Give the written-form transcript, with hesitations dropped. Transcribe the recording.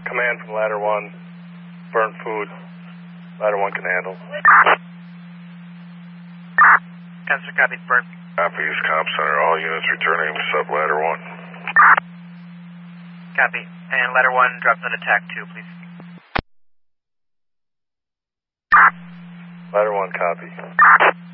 Command from Ladder 1. Burn food. Ladder 1 can handle. Answer, copy, burn. Copy, East Comm Center. All units returning to sub Ladder 1. Copy. And Ladder 1 drops on attack 2, please. Ladder 1, copy.